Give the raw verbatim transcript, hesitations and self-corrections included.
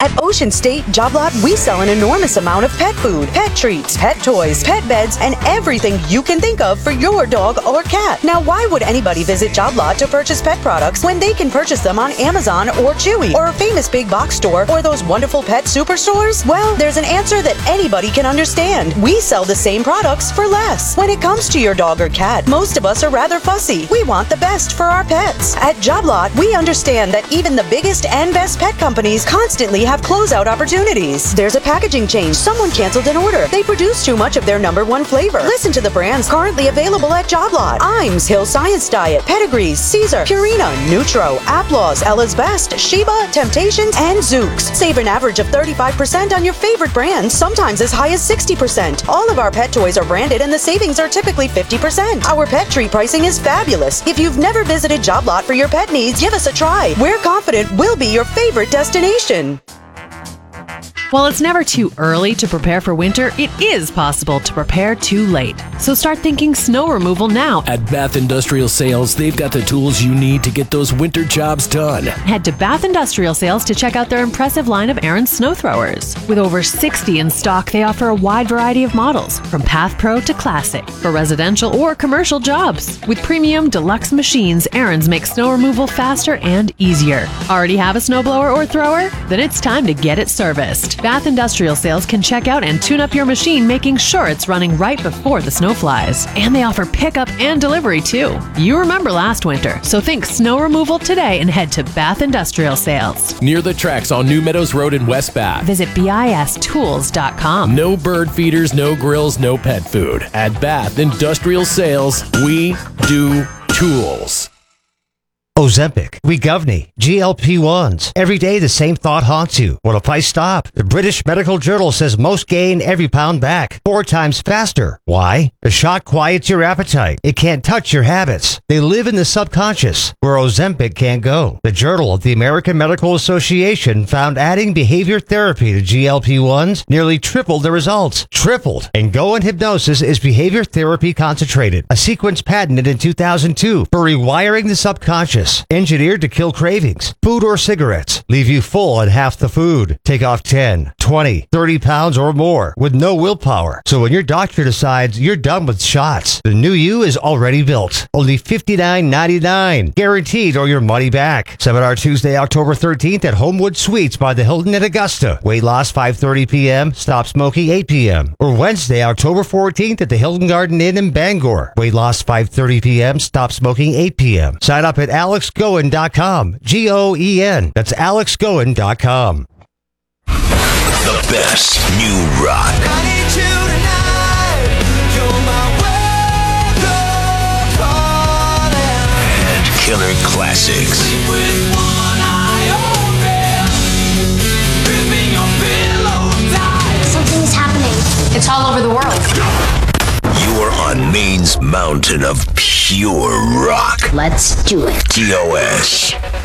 At Ocean State Job Lot, we sell an enormous amount of pet food, pet treats, pet toys, pet beds, and everything you can think of for your dog or cat. Now, why would anybody visit Job Lot to purchase pet products when they can purchase them on Amazon or Chewy or a famous big box store or those wonderful pet superstores? Well, there's an answer that anybody can understand. We sell the same products for less. When it comes to your dog or cat, most of us are rather fussy. We want the best for our pets. At Job Lot, we understand that even the biggest and best pet companies constantly have closeout opportunities. There's a packaging change. Someone canceled an order. They produced too much of their number one flavor. Listen to the brands currently available at Job Lot. Iams, Hill Science Diet, Pedigrees, Caesar, Purina, Nutro, Applause, Ella's Best, Sheba, Temptations, and Zooks. Save an average of thirty-five percent on your favorite brands, sometimes as high as sixty percent. All of our pet toys are branded and the savings are typically fifty percent. Our pet treat pricing is fabulous. If you've never visited Job Lot for your pet needs, give us a try. We're confident we'll be your favorite destination. While it's never too early to prepare for winter, it is possible to prepare too late. So start thinking snow removal now. At Bath Industrial Sales, they've got the tools you need to get those winter jobs done. Head to Bath Industrial Sales to check out their impressive line of Ariens snow throwers. With over sixty in stock, they offer a wide variety of models, from Path Pro to Classic, for residential or commercial jobs. With premium deluxe machines, Ariens makes snow removal faster and easier. Already have a snowblower or thrower? Then it's time to get it serviced. Bath Industrial Sales can check out and tune up your machine, making sure it's running right before the snow flies. And they offer pickup and delivery too. You remember last winter, so think snow removal today and head to Bath Industrial Sales. Near the tracks on New Meadows Road in West Bath. Visit bis tools dot com. No bird feeders, no grills, no pet food. At Bath Industrial Sales, we do tools. Ozempic, Wegovny, G L P ones. Every day the same thought haunts you. What if I stop? The British Medical Journal says most gain every pound back, four times faster. Why? The shot quiets your appetite. It can't touch your habits. They live in the subconscious, where Ozempic can't go. The Journal of the American Medical Association found adding behavior therapy to G L P ones nearly tripled the results. Tripled. And Go and Hypnosis is behavior therapy concentrated, a sequence patented in two thousand two for rewiring the subconscious. Engineered to kill cravings, food or cigarettes, leave you full on half the food, take off ten, twenty, thirty pounds or more with no willpower. So when your doctor decides you're done with shots, the new you is already built. Only fifty-nine ninety-nine, guaranteed or your money back. Seminar Tuesday, October thirteenth at Homewood Suites by the Hilton at Augusta. Weight loss five thirty p.m., stop smoking eight p.m. Or Wednesday, October fourteenth at the Hilton Garden Inn in Bangor. Weight loss five thirty p.m., stop smoking eight p.m. Sign up at alex goen dot com. G O E N. That's alex goen dot com. The best new rock. I need you tonight. You're my weather calling. And killer classics. Sleep with one eye open. Gripping your pillow tight. Something is happening. It's all over the world. You are on Maine's mountain of pure rock. Let's do it. T O S.